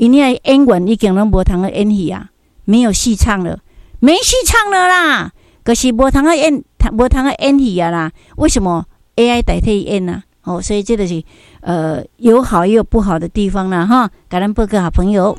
因遐演员已经拢无通演戏啊，没有戏唱了，没戏唱了啦，可是无通演戏啊啦。为什么 AI 代替演啊？所以这就是有好也有不好的地方啦哈。给咱报告好朋友。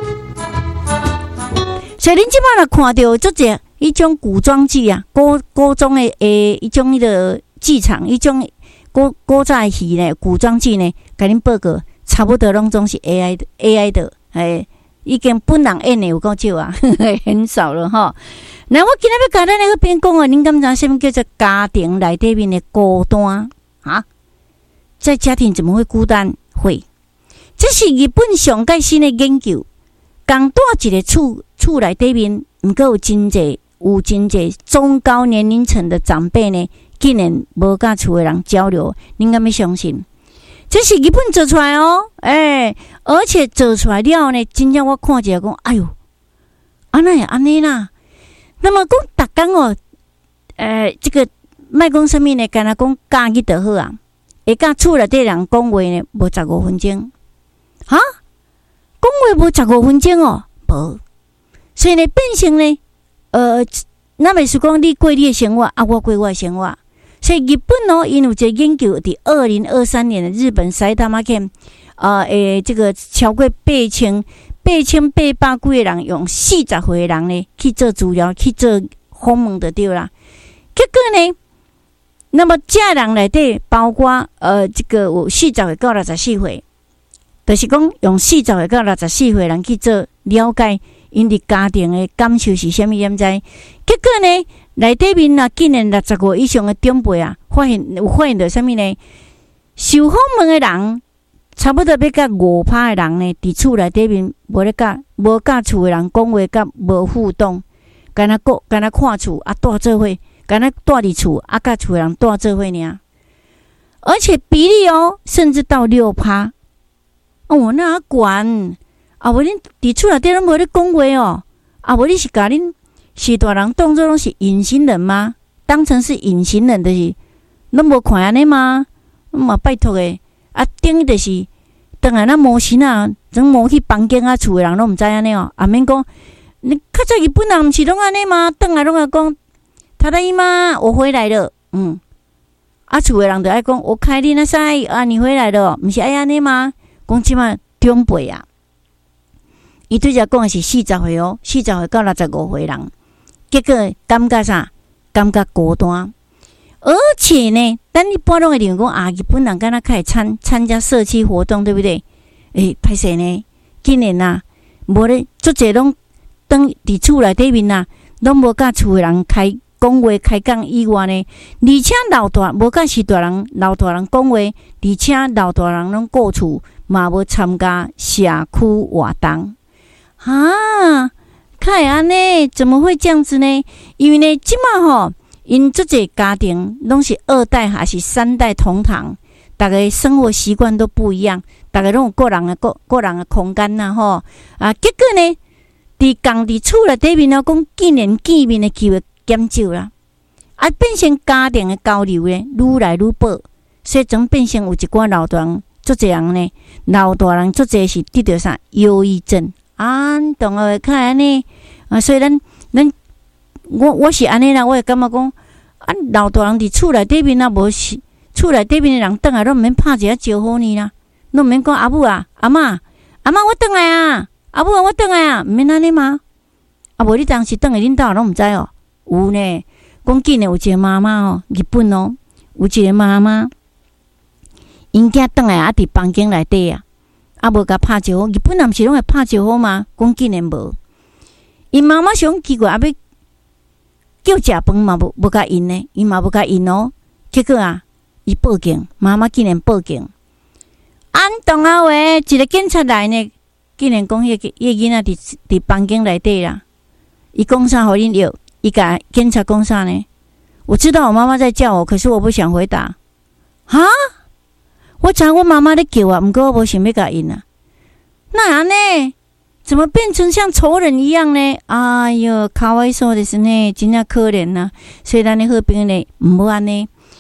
所以恁即摆若看到足侪迄种古装剧啊，古装的迄种迄个剧场，迄种古早的戏呢，古装剧呢，甲恁报告，差不多拢总是 AI 的，已经本人演的有够少啊，很少了哈。那我今日要甲咱来边讲啊，恁敢知什么叫做家庭内底面的孤单啊？在家庭怎么会孤单？会，这是日本上界新的研究。刚住一个厝内底面，毋过有真侪中高年龄层的长辈呢，竟然无甲厝的人交流，恁敢要相信？这是日本做出来哦，而且做出来了呢，真正我看起来讲，哎哟，安那也安尼啦。那么讲逐工哦，这个莫讲什么呢？干那讲教育就好啊，会甲厝内底人讲话呢，无15分钟，哈？讲话无15分钟哦，无，所以呢，变成呢，咱袂是讲你过你的生活，啊，我过我的生活。所以日本哦，因有一个研究，伫2023年的日本埼玉县，这个超过8800几个人，用40岁的人呢去做治疗，去做访问就对啦。结果呢，那么这人内底包括这个有40岁到64岁。就是讲用40岁到64岁人去做了解因伫家庭的感受是啥物样知？结果呢，内底面啊，竟然65岁以上的长辈啊，发现到啥物呢？受访问的人差不多要甲5%的人呢，伫厝内底面无甲厝的人讲话，甲无互动，干那看厝啊，住做伙，干那住伫厝啊，甲厝的人住做伙尔，而且比例哦，甚至到6%。哦，那啊悬啊！无恁伫厝内底拢无咧讲话哦，啊无你是甲恁是大人当作拢是隐形人吗？当成是隐形人就是拢无看安尼吗？嘛拜托诶，啊等于就是当下咱模型啊，整模去房间啊，厝诶人拢毋知安尼哦，啊免讲你较早日本人毋是拢安尼吗？当下拢爱讲，他的姨妈我回来了，啊厝诶人就爱讲我开你那塞啊，你回来了，毋是爱安尼吗？讲即马长辈啊，伊对只讲的是40岁哦，40岁到65岁人，结果感觉啥？感觉孤单，而且呢，咱一般拢会认为讲啊，日本人敢若开始参加社区活动，对不对？歹势呢，竟然啊，无咧，足侪拢当伫厝内底面啊，拢无甲厝诶人讲话开讲以外呢，而且无甲是大人老大人讲话，而且老大人拢顾厝。嘛无参加社区活动啊！看安尼怎么会这样子呢？因为呢，即马吼，因足侪家庭拢是2代还是3代同堂，大家生活习惯都不一样，大家拢有个人的空间呐吼啊！结果呢，伫厝内底面讲竟然见面的机会减少啦，啊，变成家庭的交流呢愈来愈薄，所以总变成有一寡老大人。足侪人呢，老大人足侪是得到啥忧郁症啊，懂了？看安尼啊，所以咱我是安尼啦，我会感觉讲啊，老大人伫厝内底面啊，无是厝内底面的人倒来，拢毋免拍一下招呼你啦，拢毋免讲阿母啊、阿嬷我倒来啊，阿母啊我倒来啊，毋免安尼吗？啊，无你当时倒来恁兜拢毋知哦，有呢，讲紧诶有一个妈妈哦，日本哦，有一个妈妈。因囝倒来啊，伫房间内底啊，啊无甲拍招呼。日本人毋是拢会拍招呼吗？讲竟然无。因妈妈想奇怪，啊要叫食饭嘛，无甲因呢，因嘛无甲因哦。结果啊，伊报警，妈妈竟然报警。当啊喂，一个警察来呢，竟然讲迄个囡仔伫房间内底啦。伊讲啥互恁药？伊甲警察讲啥呢？我知道我妈妈在叫我，可是我不想回答。哈？我知我妈妈在叫啊，不过我无想要甲因啊。那安呢？怎么变成像仇人一样呢？哎哟，かわいそうですね，真正可怜呐。所以咱的好朋友呢，唔好安尼。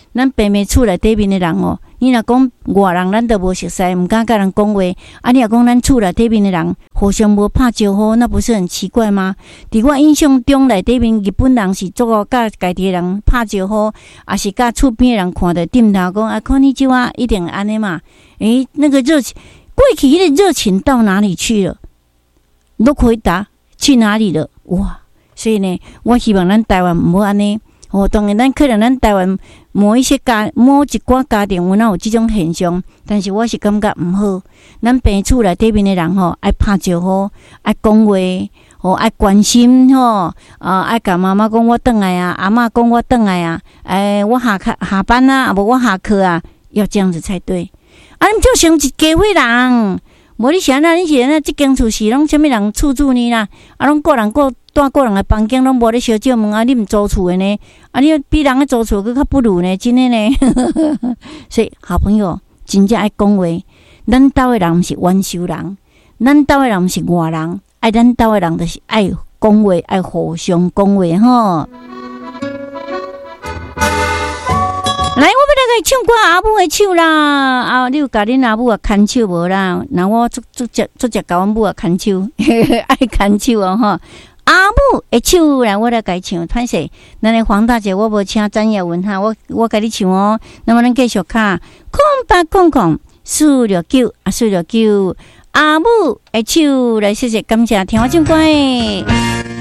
咱爸妈厝内底面的人哦，你若讲外人咱都无熟悉，毋敢甲人讲话。啊，你若讲咱厝内底面的人互相无拍招呼，那不是很奇怪吗？伫我印象中内底面日本人是足甲家己的人拍招呼，也是甲厝边的人看着点头讲啊，こんにちは，一定安尼嘛。那个热情，过去迄个热情到哪里去了？都回答去哪里了？哇！所以呢，我希望咱台湾毋好安尼。当然，咱可能咱台湾某一寡家庭有哪有这种现象，但是我是感觉毋好。咱平厝内底面的人爱拍招呼，爱讲话，爱关心爱甲妈妈讲我转来啊，阿嬷讲我转来啊，我下班啊，无我下课啊，要这样子才对。啊，你就像一家伙人，无你是安那？你是安那？即间厝是拢啥物人厝住呢啦？啊，拢个人住个人的房间，拢无咧烧酒问啊，你毋租厝的呢？啊，你比人个租厝佫较不如呢，真的呢。所以好朋友真正爱讲话，咱兜的人毋是冤仇人，咱兜的人毋是外人，爱咱兜的人就是爱讲话，爱互相讲话吼。来，我要来甲唱歌阿母的手啦！啊，你有甲恁阿母啊牵手无啦？那我足甲阮母啊牵手，爱牵手哦吼。阿母的手来，我来甲伊唱。歹势，咱的黄大姐我无请詹雅文哈，我甲你唱哦。那么咱继续卡，0800469啊469，阿母的手来，谢谢感谢听我唱歌诶。